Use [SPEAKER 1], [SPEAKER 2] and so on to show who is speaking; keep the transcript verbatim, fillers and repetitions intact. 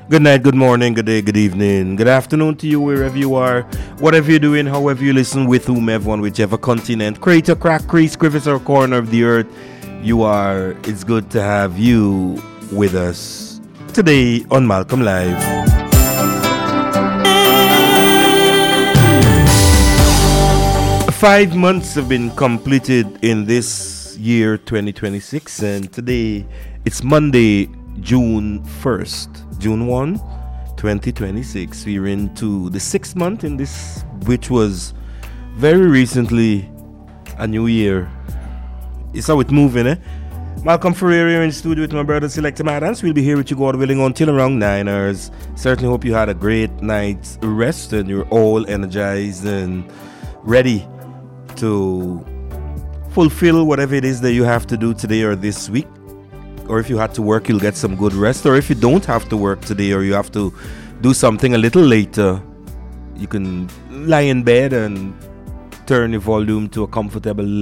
[SPEAKER 1] Good night, good morning, good day, good evening, good afternoon to you wherever you are, whatever you're doing, however you listen, with whomever, on whichever continent, crater, crack, crease, crevice, or corner of the earth you are. It's good to have you with us today on Malcolm Live. Five months have been completed in this year twenty twenty-six, and today it's Monday, June first. June first, twenty twenty-six. We're into the sixth month in this, which was very recently a new year. It's how it's moving, eh? Malcolm Ferreira here in the studio with my brother Selector Madans. We'll be here with you, God willing, until around nine hours. Certainly hope you had a great night's rest and you're all energized and ready to fulfill whatever it is that you have to do today or this week. Or if you had to work, you'll get some good rest. Or if you don't have to work today, or you have to do something a little later, you can lie in bed and turn your volume to a comfortable